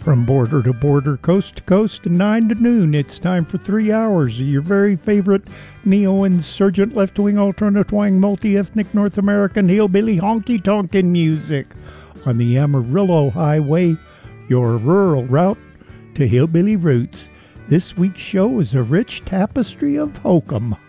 From border to border, coast to coast, and 9 to noon, it's time for 3 hours of your very favorite neo-insurgent left-wing alternative-wing multi-ethnic North American hillbilly honky-tonkin' music on the Amarillo Highway, your rural route to hillbilly roots. This week's show is a rich tapestry of hokum.